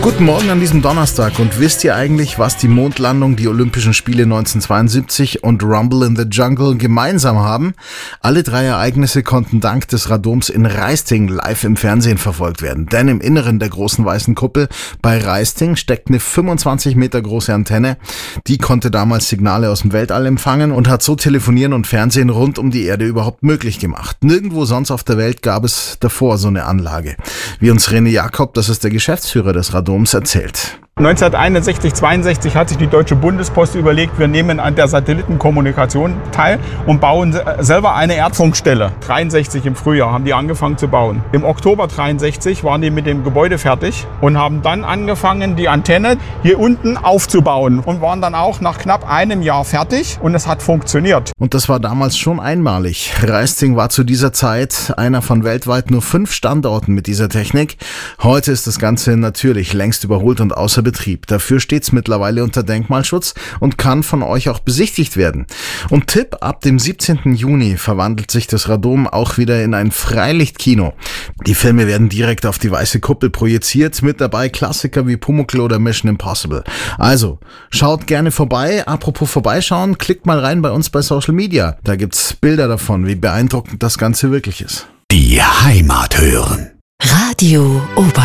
Guten Morgen an diesem Donnerstag. Und wisst ihr eigentlich, was die Mondlandung, die Olympischen Spiele 1972 und Rumble in the Jungle gemeinsam haben? Alle drei Ereignisse konnten dank des Radoms in Raisting live im Fernsehen verfolgt werden. Denn im Inneren der großen weißen Kuppel bei Raisting steckt eine 25 Meter große Antenne. Die konnte damals Signale aus dem Weltall empfangen und hat so Telefonieren und Fernsehen rund um die Erde überhaupt möglich gemacht. Nirgendwo sonst auf der Welt gab es davor so eine Anlage. Wie uns René Jakob, das ist der Geschäftsführer des Radoms, erzählt. 1961, 62 hat sich die Deutsche Bundespost überlegt, wir nehmen an der Satellitenkommunikation teil und bauen selber eine Erdfunkstelle. 63 im Frühjahr haben die angefangen zu bauen. Im Oktober 63 waren die mit dem Gebäude fertig und haben dann angefangen, die Antenne hier unten aufzubauen und waren dann auch nach knapp einem Jahr fertig und es hat funktioniert. Und das war damals schon einmalig. Raisting war zu dieser Zeit einer von weltweit nur 5 Standorten mit dieser Technik. Heute ist das Ganze natürlich längst überholt und außer Betrieb. Dafür steht's mittlerweile unter Denkmalschutz und kann von euch auch besichtigt werden. Und Tipp, ab dem 17. Juni verwandelt sich das Radom auch wieder in ein Freilichtkino. Die Filme werden direkt auf die weiße Kuppel projiziert, mit dabei Klassiker wie Pumuckl oder Mission Impossible. Also, schaut gerne vorbei. Apropos vorbeischauen, klickt mal rein bei uns bei Social Media. Da gibt's Bilder davon, wie beeindruckend das Ganze wirklich ist. Die Heimat hören. Radio Ober